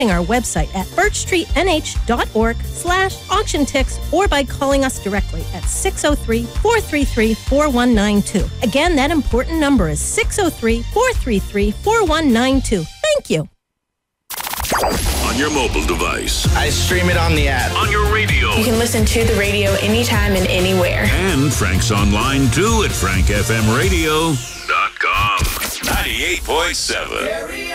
our website at birchstreetnh.org/auction ticks or by calling us directly at 603-433-4192. Again, that important number is 603-433-4192. Thank you. On your mobile device. I stream it on the app. On your radio. You can listen to the radio anytime and anywhere. And Frank's online too at frankfmradio.com. 98.7.